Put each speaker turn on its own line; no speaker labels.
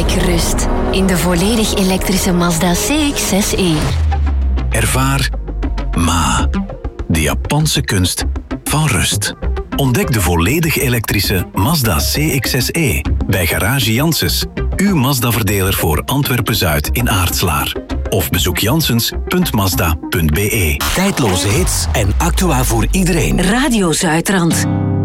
rust in de volledig elektrische Mazda CX-6e.
Ervaar Ma, de Japanse kunst van rust. Ontdek de volledig elektrische Mazda CX-6e bij Garage Janssens, uw Mazda-verdeler voor Antwerpen-Zuid in Aartslaar. Of bezoek janssens.mazda.be.
Tijdloze hits en actua voor iedereen.
Radio Zuidrand.